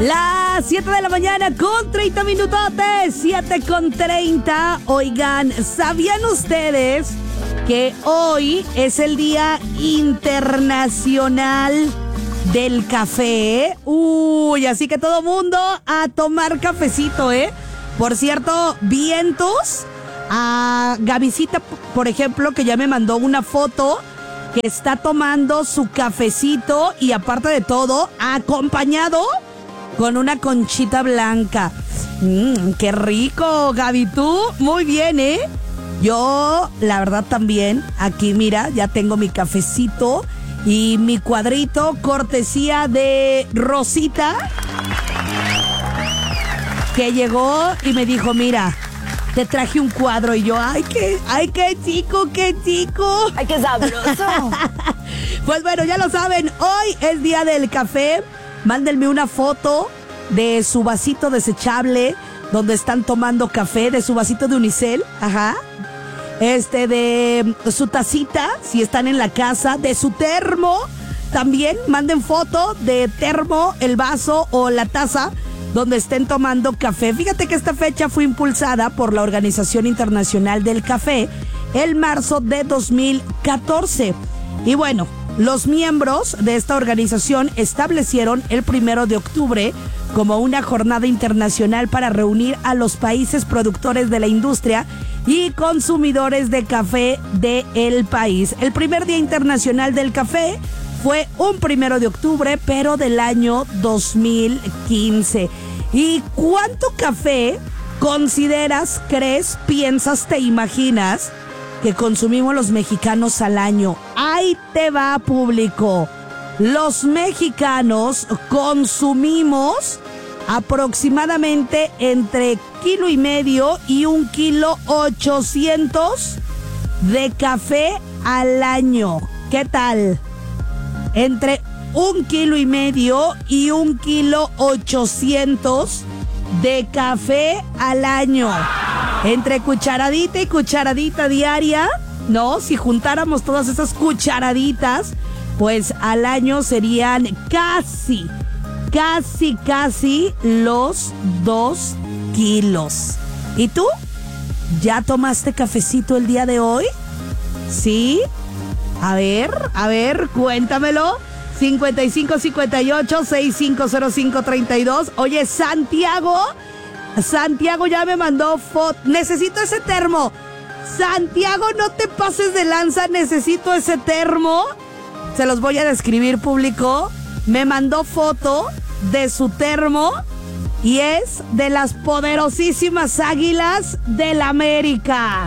Las 7 de la mañana con 30 minutotes, 7 con 30. Oigan, ¿sabían ustedes que hoy es el Día Internacional del Café? Uy, así que todo mundo a tomar cafecito, ¿eh? Por cierto, vientos a Gavisita, por ejemplo, que ya me mandó una foto que está tomando su cafecito y aparte de todo, acompañado con una conchita blanca. ¡Qué rico, Gaby! Tú, muy bien, ¿eh? Yo, la verdad, también, aquí, mira, ya tengo mi cafecito y mi cuadrito, cortesía de Rosita, que llegó y me dijo, mira, te traje un cuadro. Y yo, ¡ay, qué chico, qué chico! ¡Ay, qué sabroso! Pues bueno, ya lo saben, hoy es Día del Café. Mándenme una foto de su vasito desechable donde están tomando café, de su vasito de unicel, de su tacita, si están en la casa, de su termo. También manden foto de termo, el vaso o la taza donde estén tomando café. Fíjate que esta fecha fue impulsada por la Organización Internacional del Café en marzo de 2014. Y bueno, los miembros de esta organización establecieron el 1 de octubre como una jornada internacional para reunir a los países productores de la industria y consumidores de café del país. El primer Día Internacional del Café fue un 1 de octubre, pero del año 2015. ¿Y cuánto café consideras, crees, piensas, te imaginas que consumimos los mexicanos al año? Ahí te va, público. Los mexicanos consumimos aproximadamente entre 1,5 kilos y 1,800 kilos de café al año. ¿Qué tal? Entre 1,5 kilos y 1,800 kilos de café al año. Entre cucharadita y cucharadita diaria, ¿no? Si juntáramos todas esas cucharaditas, pues al año serían casi los 2 kilos. ¿Y tú? ¿Ya tomaste cafecito el día de hoy? ¿Sí? A ver, cuéntamelo. 5558-650532. Oye, Santiago ya me mandó foto. Necesito ese termo. Santiago, no te pases de lanza, necesito ese termo. Se los voy a describir, público. Me mandó foto de su termo y es de las poderosísimas Águilas del América.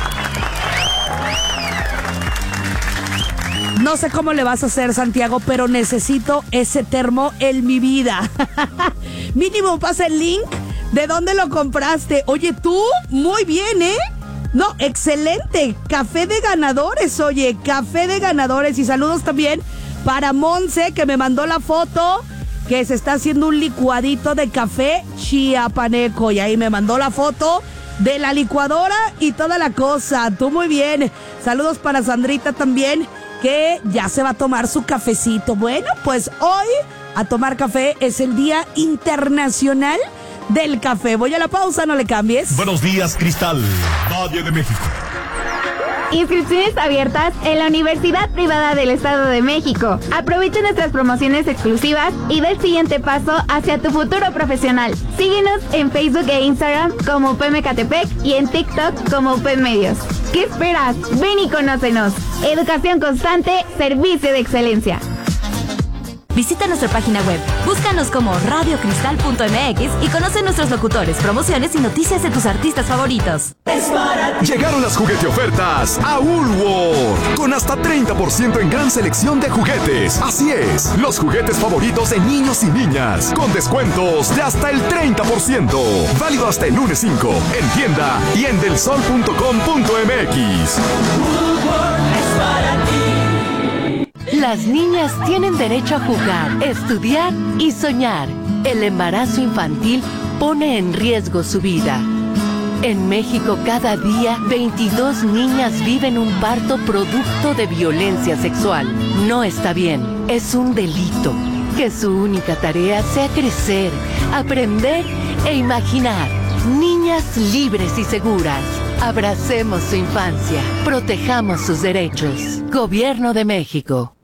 No sé cómo le vas a hacer, Santiago, pero necesito ese termo en mi vida. Mínimo pasa el link de dónde lo compraste. Oye, tú, muy bien, ¿eh? No, excelente. Café de ganadores, oye, café de ganadores. Y saludos también para Monse, que me mandó la foto, que se está haciendo un licuadito de café chiapaneco. Y ahí me mandó la foto de la licuadora y toda la cosa. Tú muy bien. Saludos para Sandrita también, que ya se va a tomar su cafecito. Bueno, pues hoy a tomar café es el Día Internacional del Café. Voy a la pausa, no le cambies. Buenos días, Cristal, Valle de México. Inscripciones abiertas en la Universidad Privada del Estado de México. Aprovecha nuestras promociones exclusivas y da el siguiente paso hacia tu futuro profesional. Síguenos en Facebook e Instagram como UPM Ecatepec y en TikTok como UPM Medios. ¿Qué esperas? Ven y conócenos. Educación constante, servicio de excelencia. Visita nuestra página web, búscanos como radiocristal.mx y conoce nuestros locutores, promociones y noticias de tus artistas favoritos. Llegaron las juguete ofertas a Woolworth, con hasta 30% en gran selección de juguetes. Así es, los juguetes favoritos de niños y niñas, con descuentos de hasta el 30%. Válido hasta el lunes 5, en tienda y en delsol.com.mx. Woolworth es para ti. Las niñas tienen derecho a jugar, estudiar y soñar. El embarazo infantil pone en riesgo su vida. En México, cada día, 22 niñas viven un parto producto de violencia sexual. No está bien, es un delito. Que su única tarea sea crecer, aprender e imaginar. Niñas libres y seguras. Abracemos su infancia. Protejamos sus derechos. Gobierno de México.